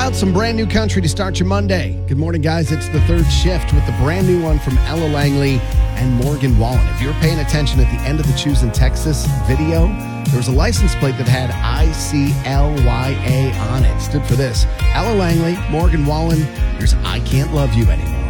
about some brand new country to start your Monday? Good morning, guys. It's the third shift with the brand new one from Ella Langley and Morgan Wallen. If you're paying attention at the end of the Choosing Texas video, there was a license plate that had ICLYA on it. Stood for this. Ella Langley, Morgan Wallen, here's I Can't Love You Anymore.